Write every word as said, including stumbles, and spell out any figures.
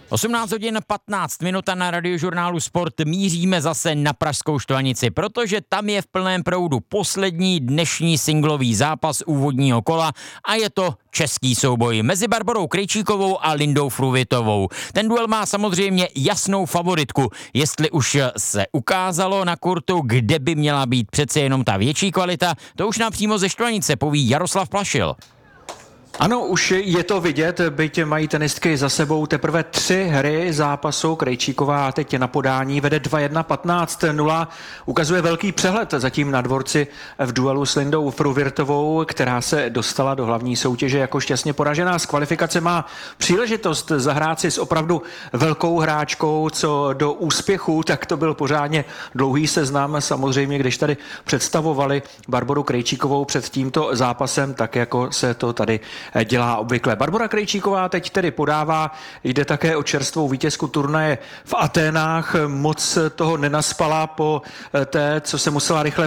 osmnáct hodin patnáct minut a na Radiožurnálu Sport míříme zase na pražskou Štvanici, protože tam je v plném proudu poslední dnešní singlový zápas úvodního kola a je to český souboj mezi Barborou Krejčíkovou a Lindou Fruhvitovou. Ten duel má samozřejmě jasnou favoritku, jestli už se ukázalo na kurtu, kde by měla být přece jenom ta větší kvalita, to už nám přímo ze Štvanice poví Jaroslav Plašil. Ano, už je to vidět, byť mají tenistky za sebou teprve tři hry zápasu. Krejčíková teď na podání vede dva jedna patnáct nula. Ukazuje velký přehled zatím na dvorci v duelu s Lindou Fruhvitovou, která se dostala do hlavní soutěže jako šťastně poražená. Z kvalifikace má příležitost zahrát si s opravdu velkou hráčkou, co do úspěchu, tak to byl pořádně dlouhý seznam. Samozřejmě, když tady představovali Barboru Krejčíkovou před tímto zápasem, tak jako se to tady dělá obvykle. Barbora Krejčíková teď tedy podává, jde také o čerstvou vítězku turnaje v Aténách, moc toho nenaspala po té, co se musela rychle